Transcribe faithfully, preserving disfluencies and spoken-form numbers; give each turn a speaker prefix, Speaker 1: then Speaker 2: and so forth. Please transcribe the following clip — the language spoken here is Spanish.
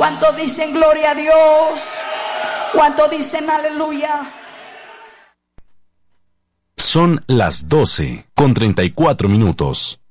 Speaker 1: ¿Cuánto dicen gloria a Dios? ¿Cuánto dicen aleluya?
Speaker 2: Son las doce con treinta y cuatro minutos.